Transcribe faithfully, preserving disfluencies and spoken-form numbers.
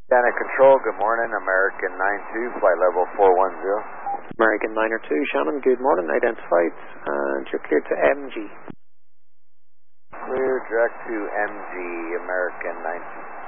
Dana Control, good morning. American nine two, flight level four one zero. American nine two, Shannon, good morning. Identified, and you're cleared to M G. Clear direct to M G, American nine two.